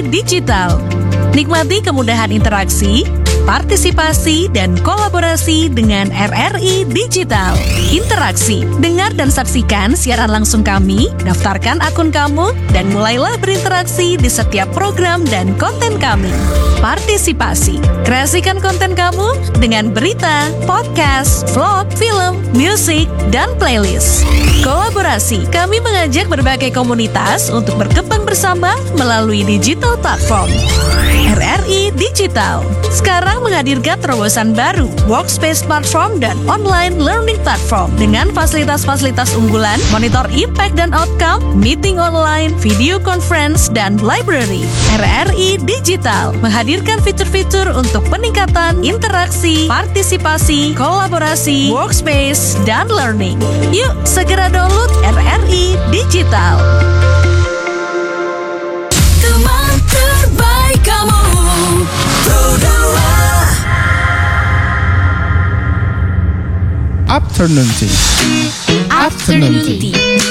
Digital. Nikmati kemudahan interaksi, partisipasi, dan kolaborasi dengan RRI Digital. Interaksi, dengar dan saksikan siaran langsung kami, daftarkan akun kamu, dan mulailah berinteraksi di setiap program dan konten kami. Partisipasi, kreasikan konten kamu dengan berita, podcast, vlog, film, musik, dan playlist. Kolaborasi, kami mengajak berbagai komunitas untuk berkembang bersama melalui digital platform. RRI Digital sekarang menghadirkan terobosan baru, workspace platform dan online learning platform dengan fasilitas-fasilitas unggulan, monitor impact dan outcome, meeting online, video conference, dan library. RRI Digital menghadirkan fitur-fitur untuk peningkatan interaksi, partisipasi, kolaborasi, workspace, dan learning. Yuk, segera download RRI Digital. Teman terbaik kamu, Pro2. Afternoon Tea. Afternoon Tea.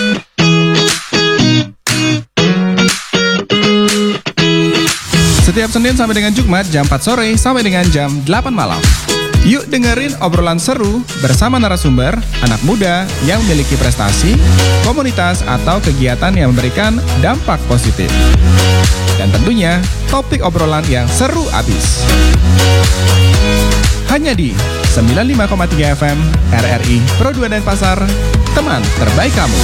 Setiap Senin sampai dengan Jumat jam 4 sore sampai dengan jam 8 malam. Yuk dengerin obrolan seru bersama narasumber, anak muda yang memiliki prestasi, komunitas atau kegiatan yang memberikan dampak positif. Dan tentunya topik obrolan yang seru abis. Hanya di 95,3 FM RRI Pro2 Denpasar, teman terbaik kamu.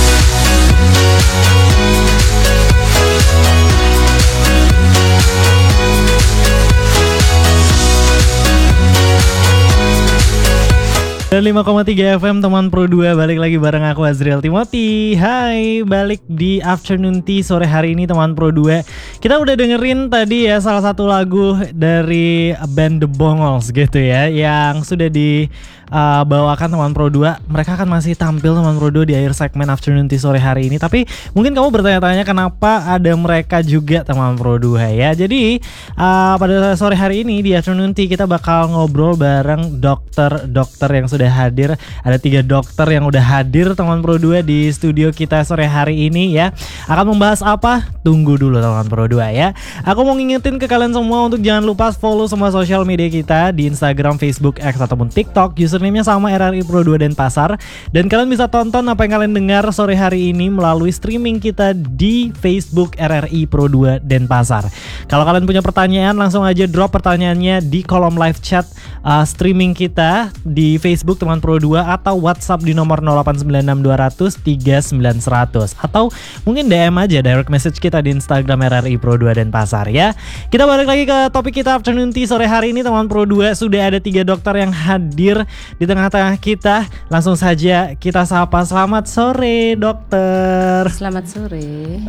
Dan 5,3 FM teman Pro2, balik lagi bareng aku Azriel Timothy. Hai, balik di Afternoon Tea sore hari ini teman Pro2. Kita udah dengerin tadi ya salah satu lagu dari band The Bongols gitu ya, yang sudah dibawakan teman Pro2. Mereka akan masih tampil teman Pro2 di akhir segmen Afternoon Tea sore hari ini. Tapi mungkin kamu bertanya-tanya kenapa ada mereka juga teman Pro2 ya. Jadi pada sore hari ini di Afternoon Tea kita bakal ngobrol bareng dokter yang sudah hadir. Ada 3 dokter yang udah hadir teman Pro2 di studio kita sore hari ini ya. Akan membahas apa? Tunggu dulu teman Pro2 ya. Aku mau ngingetin ke kalian semua untuk jangan lupa follow semua sosial media kita di Instagram, Facebook, X ataupun TikTok. Username-nya sama RRI Pro2 Denpasar. Dan kalian bisa tonton apa yang kalian dengar sore hari ini melalui streaming kita di Facebook RRI Pro2 Denpasar. Kalau kalian punya pertanyaan, langsung aja drop pertanyaannya di kolom live chat streaming kita di Facebook teman Pro2 atau WhatsApp di nomor 089620039100 atau mungkin DM aja direct message kita di Instagram RRI Pro2 Denpasar ya. Kita balik lagi ke topik kita Afternoon Tea sore hari ini teman Pro2. Sudah ada 3 dokter yang hadir di tengah-tengah kita. Langsung saja kita sapa. Selamat sore dokter. Selamat sore.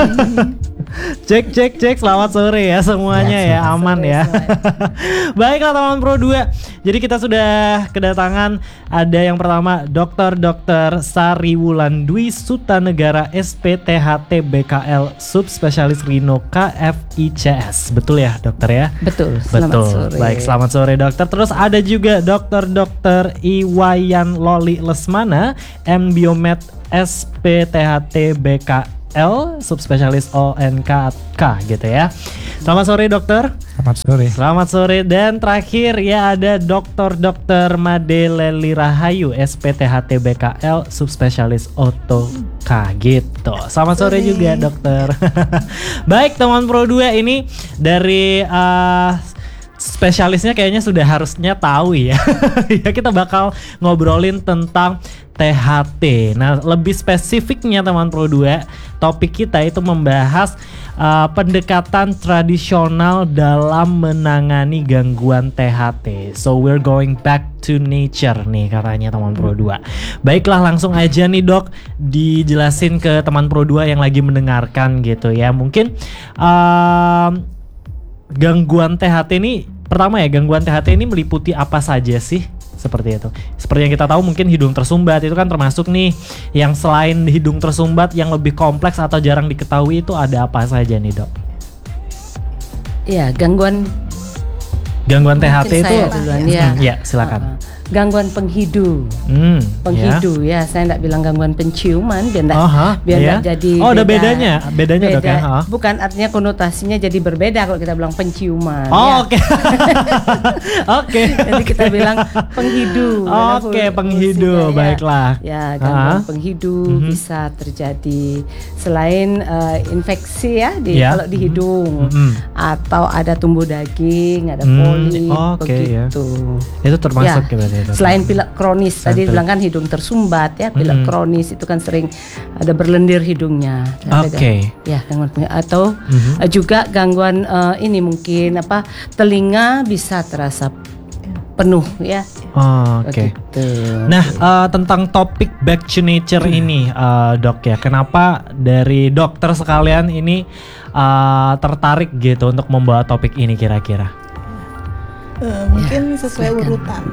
Cek selamat sore ya semuanya ya, aman sore, ya. Baiklah teman Pro2. Jadi kita sudah kedatangan ada yang pertama Dr. Sari Wulandwi Sutanegara SPTHT BKL Subspesialis Rino KFICS. Betul ya dokter ya? Betul. Selamat sore. Baik, selamat sore dokter. Terus ada juga Dr. Iwayan Loli Lesmana M Biomed SPTHT BKL Subspesialis ONKK gitu ya. Selamat sore dokter. Selamat sore. Dan terakhir ya ada Dr. Made Leli Rahayu SPTHT BKL Subspesialis OTK gitu. Selamat sore juga dokter. Baik teman Pro2, ini dari spesialisnya kayaknya sudah harusnya tahu ya. Ya kita bakal ngobrolin tentang THT. Nah, lebih spesifiknya teman Pro2, topik kita itu membahas pendekatan tradisional dalam menangani gangguan THT. So we're going back to nature nih katanya teman Pro2. Baiklah, langsung aja nih dok, dijelasin ke teman Pro2 yang lagi mendengarkan gitu ya. Mungkin gangguan THT ini, pertama ya, gangguan THT ini meliputi apa saja sih? Seperti itu. Seperti yang kita tahu mungkin hidung tersumbat itu kan termasuk nih. Yang selain hidung tersumbat yang lebih kompleks atau jarang diketahui itu ada apa saja nih dok? Ya, gangguan THT itu ya. Ya silakan. gangguan penghidu. Penghidu ya, saya enggak bilang gangguan penciuman biar enggak jadi Oh, ada bedanya Dok ya? Bukan, artinya konotasinya jadi berbeda kalau kita bilang penciuman. Oh, ya. Oke. Jadi kita bilang penghidu. Oke, penghidu, baiklah. Ya, gangguan penghidu bisa terjadi selain infeksi ya kalau di hidung atau ada tumbuh daging, ada polip begitu. Itu termasuk ya berarti itu. Selain pilek kronis, tadi bilang kan hidung tersumbat ya, pilek kronis itu kan sering ada berlendir hidungnya. Ya, gangguan atau juga gangguan ini mungkin telinga bisa terasa penuh ya. Nah, tentang topik back to nature ini, Dok ya, kenapa dari dokter sekalian ini tertarik gitu untuk membawa topik ini kira-kira? Mungkin sesuai urutan.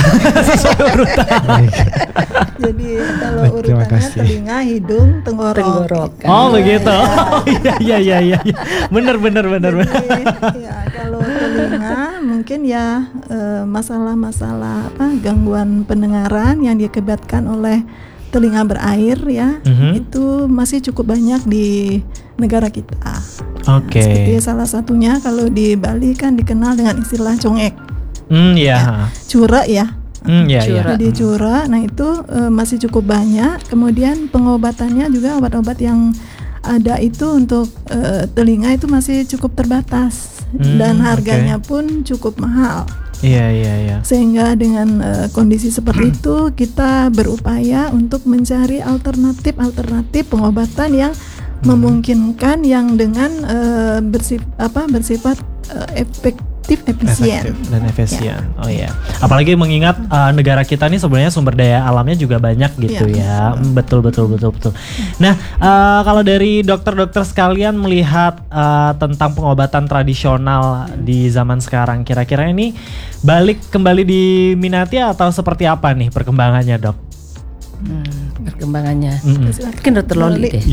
Jadi kalau urutannya telinga, hidung, tenggorokan. Oh begitu. Iya. Benar. Ya, kalau telinga mungkin ya masalah-masalah gangguan pendengaran yang diakibatkan oleh telinga berair ya, itu masih cukup banyak di negara kita. Seperti salah satunya kalau di Bali kan dikenal dengan istilah congek. Cura ya. Jadi cura. Nah itu masih cukup banyak. Kemudian pengobatannya juga obat-obat yang ada itu untuk telinga itu masih cukup terbatas dan harganya pun cukup mahal. Iya. Sehingga dengan kondisi seperti itu kita berupaya untuk mencari alternatif pengobatan yang memungkinkan yang dengan bersifat efektif dan efisien. Apalagi mengingat negara kita ini sebenarnya sumber daya alamnya juga banyak gitu ya. Betul. Nah, kalau dari dokter-dokter sekalian melihat tentang pengobatan tradisional di zaman sekarang, kira-kira ini kembali diminati atau seperti apa nih perkembangannya, Dok? Perkembangannya mungkin Dr. Loli deh.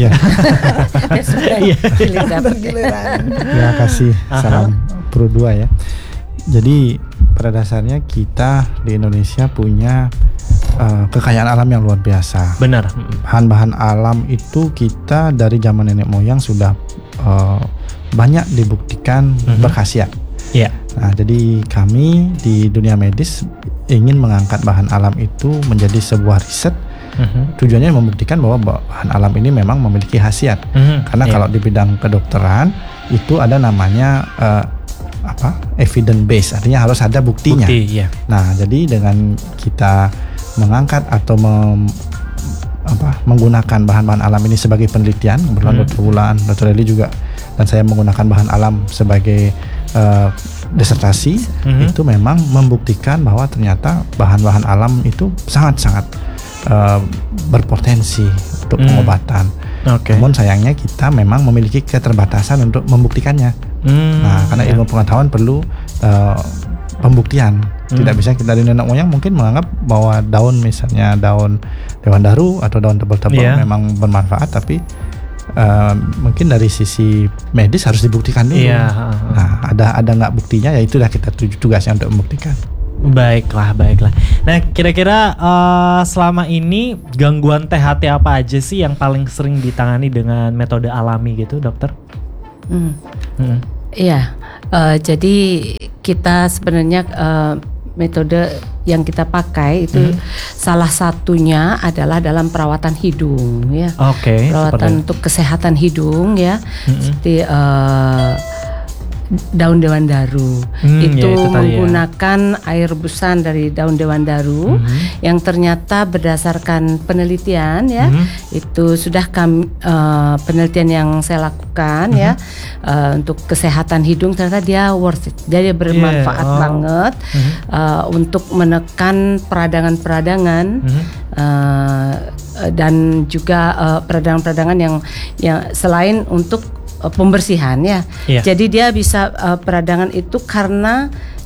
Terima kasih. Salam Pro 2 ya. Jadi pada dasarnya kita di Indonesia punya kekayaan alam yang luar biasa. Benar. Bahan-bahan alam itu kita dari zaman nenek moyang sudah banyak dibuktikan berkhasiat. Nah, jadi kami di dunia medis ingin mengangkat bahan alam itu menjadi sebuah riset. Tujuannya membuktikan bahwa bahan alam ini memang memiliki khasiat. Karena kalau di bidang kedokteran itu ada namanya evidence based, artinya harus ada buktinya. Nah, jadi dengan kita mengangkat atau menggunakan bahan-bahan alam ini sebagai penelitian, kebetulan Dr. Wulan, Dr. Eli juga dan saya menggunakan bahan alam sebagai disertasi, itu memang membuktikan bahwa ternyata bahan-bahan alam itu sangat-sangat berpotensi untuk pengobatan. Namun sayangnya kita memang memiliki keterbatasan untuk membuktikannya. Nah, karena ilmu pengetahuan perlu pembuktian. Tidak bisa kita dari nenek moyang mungkin menganggap bahwa daun misalnya daun dewan daru atau daun tebal-tebal memang bermanfaat, tapi mungkin dari sisi medis harus dibuktikan dulu. Nah, ada nggak buktinya, ya itulah kita tugasnya untuk membuktikan. Baiklah. Nah, kira-kira selama ini gangguan THT apa aja sih yang paling sering ditangani dengan metode alami gitu, dokter? Iya, jadi kita sebenarnya metode yang kita pakai itu salah satunya adalah dalam perawatan hidung ya. Perawatan untuk kesehatan hidung ya, seperti daun dewan daru itu menggunakan air rebusan dari daun dewan daru yang ternyata berdasarkan penelitian ya, itu sudah penelitian yang saya lakukan ya untuk kesehatan hidung, ternyata dia worth it, dia bermanfaat banget untuk menekan peradangan-peradangan dan juga peradangan-peradangan yang selain untuk pembersihan ya. Jadi dia bisa peradangan itu karena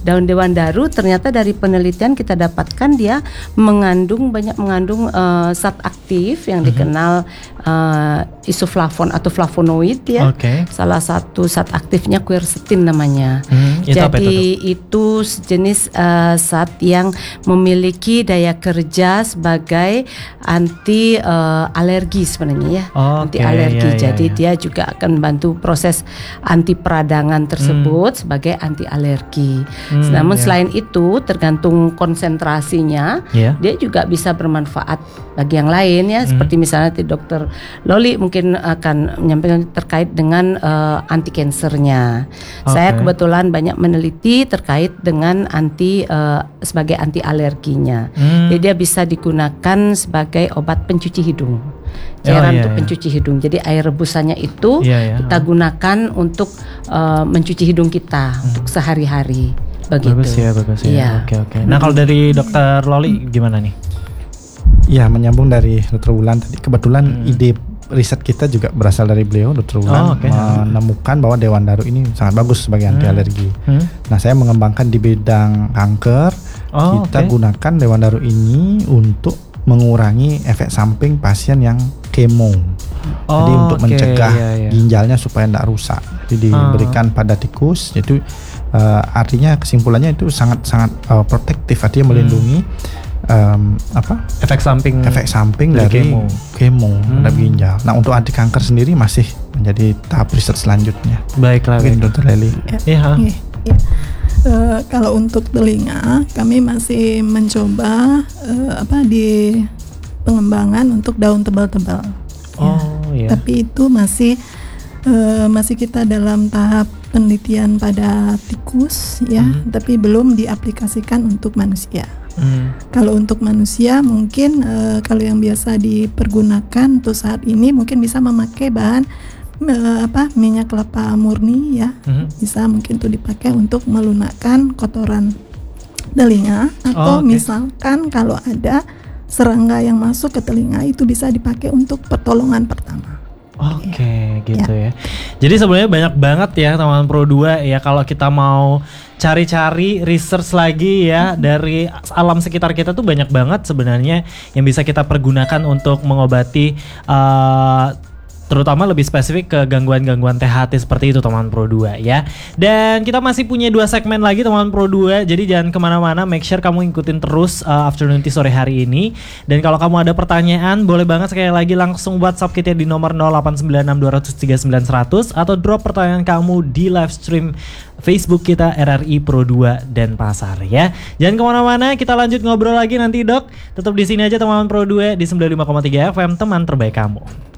daun dewandaru ternyata dari penelitian kita dapatkan dia banyak mengandung zat aktif yang dikenal isoflavon atau flavonoid ya. Salah satu zat aktifnya quercetin namanya. Jadi itu sejenis zat yang memiliki daya kerja sebagai anti alergi sebenarnya ya. Anti alergi. Jadi dia juga akan membantu proses anti peradangan tersebut sebagai anti alergi. Namun selain itu tergantung konsentrasinya, dia juga bisa bermanfaat bagi yang lain ya. Seperti misalnya Dr. Loli mungkin akan menyampaikan terkait dengan anti kansernya. Saya kebetulan banyak meneliti terkait dengan sebagai anti alerginya. Jadi dia bisa digunakan sebagai obat pencuci hidung. Cairan untuk pencuci hidung. Jadi air rebusannya itu kita gunakan untuk mencuci hidung kita untuk sehari-hari. Begitu. Bagus ya. Oke. Nah kalau dari Dokter Loli gimana nih? Ya menyambung dari Dr. Wulan tadi, kebetulan ide riset kita juga berasal dari beliau, Dr. Wulan menemukan bahwa dewandaru ini sangat bagus sebagai anti alergi. Nah saya mengembangkan di bidang kanker, kita gunakan dewandaru ini untuk mengurangi efek samping pasien yang kemo. Jadi untuk mencegah ginjalnya supaya tidak rusak. Jadi diberikan pada tikus, itu artinya kesimpulannya itu sangat protektif, artinya melindungi efek samping dari kemo terhadap ginjal. Nah untuk anti kanker sendiri masih menjadi tahap riset selanjutnya. Baiklah, Dr. Leli. Kalau untuk telinga kami masih mencoba di pengembangan untuk daun tebal-tebal. Tapi itu masih kita dalam tahap penelitian pada tikus ya, tapi belum diaplikasikan untuk manusia. Kalau untuk manusia mungkin kalau yang biasa dipergunakan untuk saat ini mungkin bisa memakai bahan minyak kelapa murni ya. Bisa mungkin itu dipakai untuk melunakkan kotoran telinga atau misalkan kalau ada serangga yang masuk ke telinga itu bisa dipakai untuk pertolongan pertama. Gitu ya. Jadi sebenarnya banyak banget ya teman-teman Pro 2 ya, kalau kita mau cari-cari research lagi ya dari alam sekitar kita tuh banyak banget sebenarnya yang bisa kita pergunakan untuk mengobati terutama lebih spesifik ke gangguan-gangguan THT seperti itu teman Pro 2 ya. Dan kita masih punya 2 segmen lagi teman Pro 2, jadi jangan kemana-mana, make sure kamu ikutin terus Afternoon Tea sore hari ini. Dan kalau kamu ada pertanyaan boleh banget sekali lagi langsung WhatsApp kita di nomor 0896 200 3900 atau drop pertanyaan kamu di live stream Facebook kita RRI Pro 2 Denpasar ya. Jangan kemana-mana, kita lanjut ngobrol lagi nanti Dok. Tetap di sini aja teman Pro 2 di 95,3 FM teman terbaik kamu.